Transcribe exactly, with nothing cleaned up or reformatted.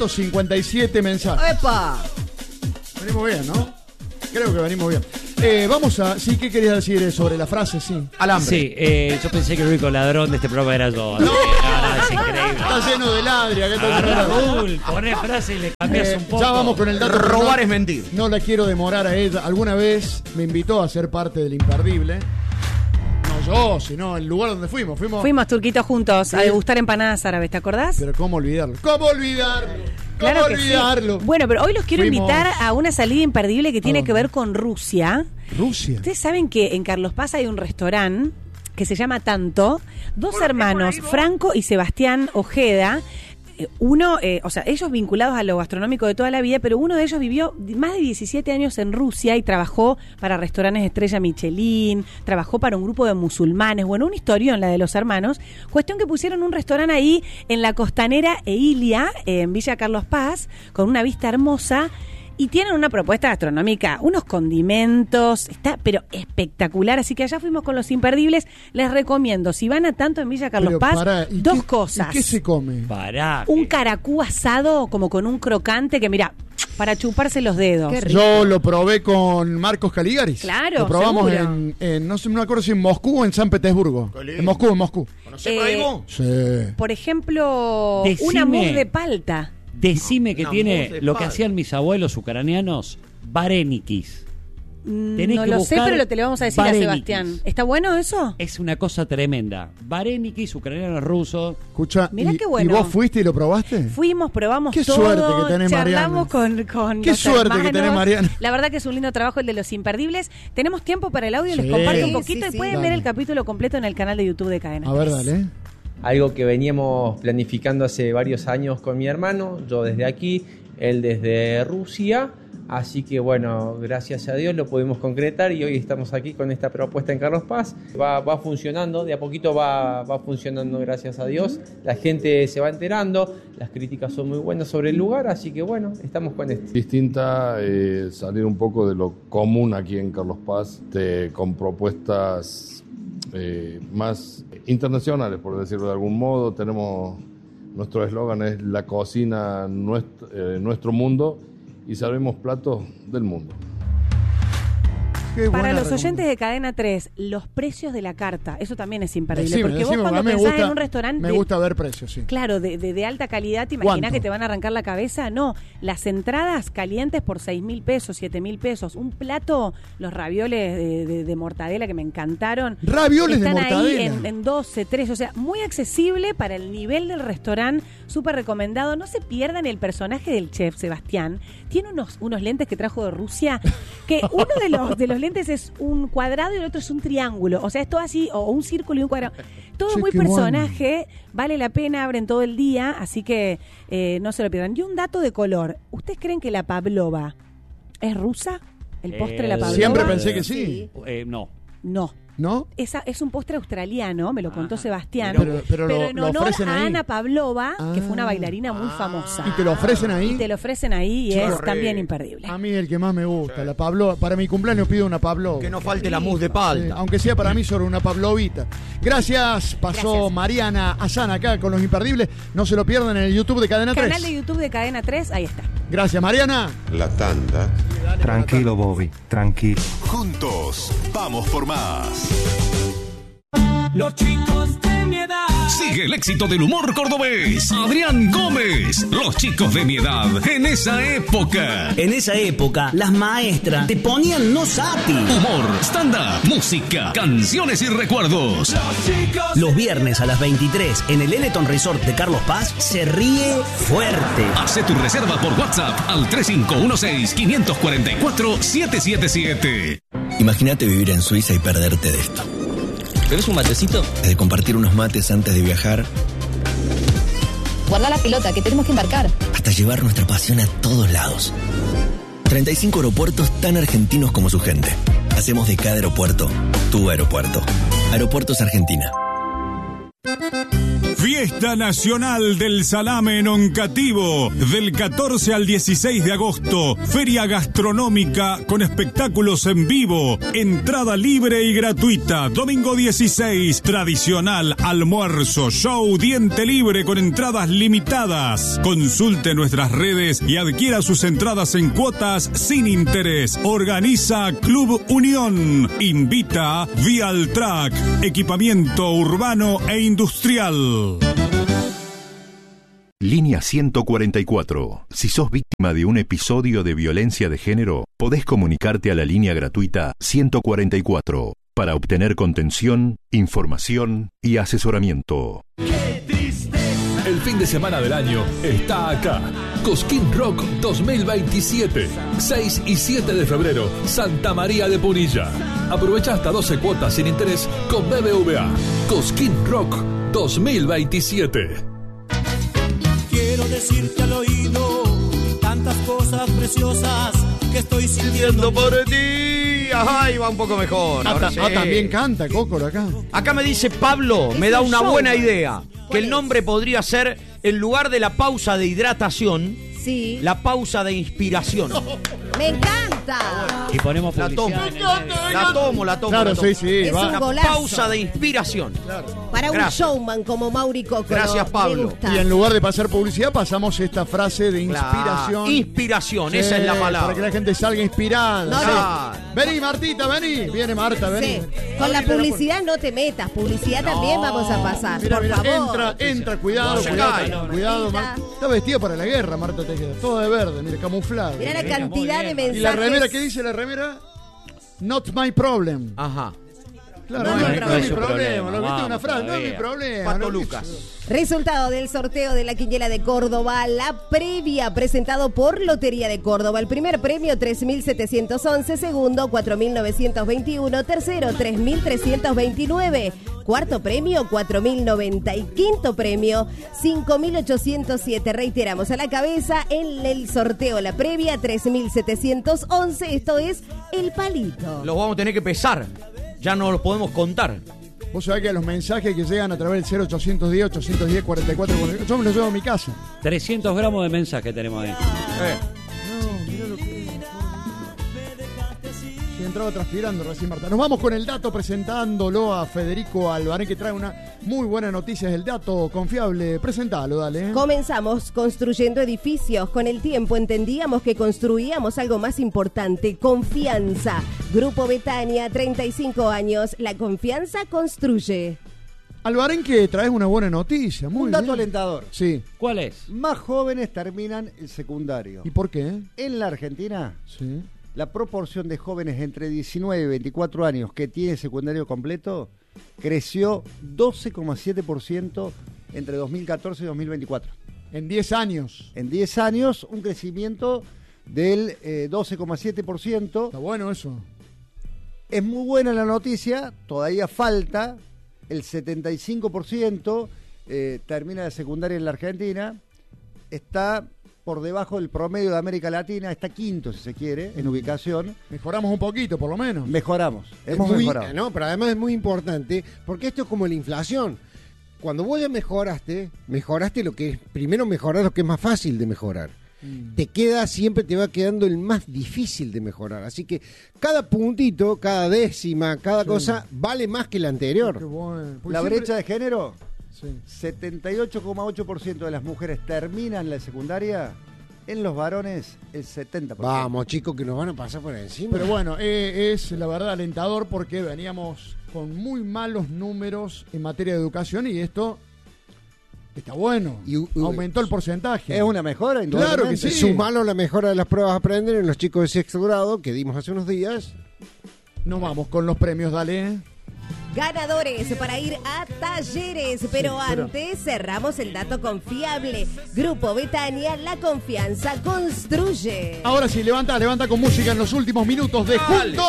cincuenta y siete mensajes. ¡Epa! Venimos bien, ¿no? Creo que venimos bien. Eh, vamos a... Sí, ¿qué querías decir sobre la frase? Sí. Alambre. Sí, eh, yo pensé que el único ladrón de este programa era yo. No, no, no, es increíble. Está lleno de ladria. Agarra Raúl, poné frase y le cambias eh, un poco. Ya vamos con el dato. Robar no, es mentir. No la quiero demorar a ella. Alguna vez me invitó a ser parte del Imperdible. No yo, sino el lugar donde fuimos. Fuimos, Fuimos turquitos juntos sí. a degustar empanadas árabes, ¿te acordás? Pero ¿cómo olvidarlo? ¿Cómo olvidarlo? ¿Cómo Claro que olvidarlo? Sí. Bueno, pero hoy los quiero Fuimos... invitar a una salida imperdible que tiene oh. que ver con Rusia. Rusia. Ustedes saben que en Carlos Paz hay un restaurante que se llama Tanto. Dos hermanos, Franco y Sebastián Ojeda. Uno, eh, o sea, ellos vinculados a lo gastronómico de toda la vida, pero uno de ellos vivió más de diecisiete años en Rusia y trabajó para restaurantes Estrella Michelin, trabajó para un grupo de musulmanes, bueno, una historión la de los hermanos. Cuestión que pusieron un restaurante ahí en la costanera Eilia, eh, en Villa Carlos Paz, con una vista hermosa. Y tienen una propuesta gastronómica, unos condimentos, está pero espectacular. Así que allá fuimos con los imperdibles. Les recomiendo, si van a Tanto en Villa Carlos pero Paz, pará, dos qué, cosas. ¿Y qué se come? Pará. Un caracú asado como con un crocante que mira, para chuparse los dedos. Yo lo probé con Marcos Caligaris. Claro, lo probamos seguro. en, en, no sé, no me acuerdo si en Moscú o en San Petersburgo. En Moscú, en Moscú. ¿Conocés Eh, Raimo? Sí. Por ejemplo, Decime. una mousse de palta. Decime que Una tiene mousse de lo que palta. hacían mis abuelos ucranianos, varenikis. Tenés No que lo sé, buscar pero lo te lo vamos a decir a varenikis. Sebastián. ¿Está bueno eso? Es una cosa tremenda. Varenikis, ucranianos rusos. Escucha, Mirá y, qué bueno. ¿y vos fuiste y lo probaste? Fuimos, probamos Qué todo, suerte que tenés, charlamos Mariana. con, con Qué los suerte que hermanos. tenés, Mariana. La verdad que es un lindo trabajo el de los imperdibles. Tenemos tiempo para el audio, Sí. les comparto un Sí, poquito sí, y sí. pueden Dale. ver el capítulo completo en el canal de YouTube de Cadena. A ver, tres. dale. Algo que veníamos planificando hace varios años con mi hermano, yo desde aquí, él desde Rusia, así que bueno, gracias a Dios lo pudimos concretar y hoy estamos aquí con esta propuesta en Carlos Paz. Va, va funcionando, de a poquito va, va funcionando, gracias a Dios. La gente se va enterando, las críticas son muy buenas sobre el lugar, así que bueno, estamos con esto. Distinta, eh, salir un poco de lo común aquí en Carlos Paz, de, con propuestas eh, más internacionales, por decirlo de algún modo. Tenemos, nuestro eslogan es la cocina, nuestro, eh, nuestro mundo, y sabemos platos del mundo. Qué Para buena los oyentes recomendación. de Cadena tres, los precios de la carta, eso también es imperdible. Decime, porque decime, vos cuando a mí me pensás gusta- en un restaurante... Me de- gusta ver precios, sí. Claro, de, de, de alta calidad, ¿te imaginas ¿Cuánto? que te van a arrancar la cabeza? No, las entradas calientes por seis mil pesos, siete mil pesos. Un plato, los ravioles de, de, de mortadela que me encantaron. Ravioles de Están mortadela. ahí en, en doce, trece, o sea, muy accesible para el nivel del restaurante, súper recomendado. No se pierdan el personaje del chef, Sebastián. Tiene unos, unos lentes que trajo de Rusia, que uno de los, de los lentes es un cuadrado y el otro es un triángulo. O sea, es todo así, o un círculo y un cuadrado. Todo Che, muy qué personaje, vale la pena, abren todo el día, así que eh, no se lo pierdan. Y un dato de color. ¿Ustedes creen que la pavlova es rusa? ¿El postre de la Eh, pavlova? Siempre pensé que sí. Eh, no. No. ¿No? Esa es un postre australiano, me lo contó Ah, Sebastián. pero- pero lo- en lo honor ofrecen a ahí. Ana Pavlova, que Ah. fue una bailarina muy famosa. ¿Y te lo ofrecen ahí? Y te lo ofrecen ahí y Qué es horrible. también imperdible. A mí el que más me gusta, la Pablo. Para mi cumpleaños pido una Pablo. Que no falte la mousse de Sí, palta. aunque sea para mí sobre una pavlovita. Gracias, pasó Gracias. Mariana Azana acá con los imperdibles. No se lo pierdan en el YouTube de Cadena tres. Canal de YouTube de Cadena tres, ahí está. Gracias, Mariana. La tanda. Tranquilo, Bobby, tranquilo. Juntos, vamos por más. Los chicos de mi edad. Sigue el éxito del humor cordobés. Adrián Gómez. Los chicos de mi edad en esa época. En esa época, las maestras te ponían no sati. Humor, stand-up, música, canciones y recuerdos. Los viernes a las veintitrés en el Eleton Resort de Carlos Paz se ríe fuerte. Hace tu reserva por WhatsApp al tres cinco uno seis, cinco cuatro cuatro, siete siete siete. Imagínate vivir en Suiza y perderte de esto. ¿Querés un matecito? Desde compartir unos mates antes de viajar Guarda la pelota, que tenemos que embarcar. hasta llevar nuestra pasión a todos lados. treinta y cinco aeropuertos tan argentinos como su gente. Hacemos de cada aeropuerto tu aeropuerto. Aeropuertos Argentina. Fiesta Fiesta Nacional del Salame en Oncativo, del catorce al dieciséis de agosto. Feria gastronómica con espectáculos en vivo. Entrada libre y gratuita. Domingo dieciséis, tradicional almuerzo, show, diente libre con entradas limitadas. Consulte nuestras redes y adquiera sus entradas en cuotas sin interés. Organiza Club Unión. Invita Vialtrack, equipamiento urbano e industrial. Línea ciento cuarenta y cuatro. Si sos víctima de un episodio de violencia de género, podés comunicarte a la línea gratuita ciento cuarenta y cuatro para obtener contención, información y asesoramiento. El fin de semana del año está acá. Cosquín Rock dos mil veintisiete. seis y siete de febrero, Santa María de Punilla. Aprovecha hasta doce cuotas sin interés con B B V A. Cosquín Rock dos mil veintisiete. Quiero decirte al oído tantas cosas preciosas que estoy sintiendo por ti. Ay, va un poco mejor. Ah, Ahora ta- sí. ah, también canta Cócoro acá. Acá me dice Pablo, me Es da un una show. buena idea. Que el nombre podría ser, en lugar de la pausa de hidratación, sí, la pausa de inspiración. Me encanta. Y ponemos La tomo, publicidad en el medio. la tomo, la tomo. Claro, la tomo. sí, sí, Es va. un Una golazo. pausa de inspiración. Para un Gracias. showman como Mauri Cócoro. Gracias, Pablo. Me gusta. Y en lugar de pasar publicidad, pasamos esta frase de inspiración. Claro, inspiración, Sí, esa es la palabra. Para que la gente salga inspirada. No, Sí. no. Vení, Martita, vení. Viene Marta, vení. Sí. Con la publicidad no te metas. Publicidad también vamos a pasar. Mira, por mira, favor. entra, entra, cuidado, No se cuidado, cae. cuidado, Mar- Está vestida para la guerra, Marta Tejeda, todo de verde, mire, camuflado. Mirá la cantidad de mensajes. ¿Y la remera qué dice la remera? Not my problem. Ajá. Claro, No, no, no, no, no, es no mi es su problema, problema, lo viste vamos una frase, no es mi todavía. problema. Pato no, Lucas. Resultado del sorteo de la quiniela de Córdoba, la previa presentado por Lotería de Córdoba. El primer premio tres mil setecientos once, segundo cuatro mil novecientos veintiuno, tercero tres mil trescientos veintinueve, cuarto premio cuatro mil noventa y quinto premio cinco mil ochocientos siete. Reiteramos, a la cabeza en el sorteo, la previa tres mil setecientos once, esto es el palito. Los vamos a tener que pesar. Ya no los podemos contar. Vos sabés que los mensajes que llegan a través del cero ochocientos diez, ochocientos diez, cuarenta y cuatro, cuarenta y cuatro, yo me los llevo a mi casa. trescientos gramos de mensaje tenemos ahí. Eh. No, mirá lo que es. Se entraba transpirando recién, Marta. Nos vamos con el dato presentándolo a Federico Albarén, que trae una muy buena noticia. Es el dato confiable. Presentalo, dale. ¿eh? Comenzamos construyendo edificios. Con el tiempo entendíamos que construíamos algo más importante, confianza. Grupo Betania, treinta y cinco años. La confianza construye. Albarén, que traes una buena noticia. Muy Un dato bien. alentador. Sí. ¿Cuál es? Más jóvenes terminan el secundario. ¿Y por qué? En la Argentina, Sí. la proporción de jóvenes entre diecinueve y veinticuatro años que tiene secundario completo creció doce coma siete por ciento entre dos mil catorce y dos mil veinticuatro. En diez años. En diez años, un crecimiento del eh, doce coma siete por ciento. Está bueno eso. Es muy buena la noticia, todavía falta, el setenta y cinco por ciento eh, termina de secundaria en la Argentina, está por debajo del promedio de América Latina, está quinto si se quiere, en ubicación. Mejoramos un poquito, por lo menos. Mejoramos, Es hemos muy- mejorado. No, pero además es muy importante, porque esto es como la inflación. Cuando vos ya mejoraste, mejoraste lo que es, primero mejorar lo que es más fácil de mejorar. Te queda, siempre te va quedando el más difícil de mejorar. Así que cada puntito, cada décima, cada Sí. cosa vale más que la anterior. Qué bueno. Porque La siempre- brecha de género, Sí. setenta y ocho coma ocho por ciento de las mujeres terminan la secundaria, en los varones el setenta por ciento. Vamos, chicos, que nos van a pasar por encima. Pero bueno, eh, es la verdad alentador porque veníamos con muy malos números en materia de educación y esto está bueno. Y, uh, Aumentó el porcentaje. Es una mejora, Claro que indudablemente. sí. Sumalo la mejora de las pruebas aprender en los chicos de sexto grado que dimos hace unos días. Nos vamos con los premios, dale. ¿eh? Ganadores para ir a talleres, pero Sí, pero- antes cerramos el dato confiable. Grupo Betania, la confianza construye. Ahora sí, levanta, levanta con música en los últimos minutos de Dale. Juntos.